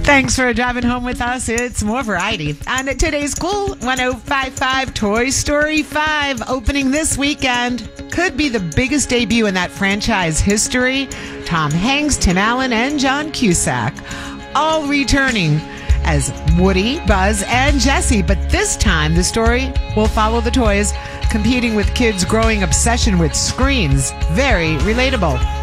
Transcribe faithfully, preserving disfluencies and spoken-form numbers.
Thanks for driving home with us. It's more variety. On today's Cool one oh five point five, Toy Story five, opening this weekend. Could be the biggest debut in that franchise history. Tom Hanks, Tim Allen, and John Cusack all returning as Woody, Buzz, and Jessie. But this time, the story will follow the toys competing with kids' growing obsession with screens. Very relatable.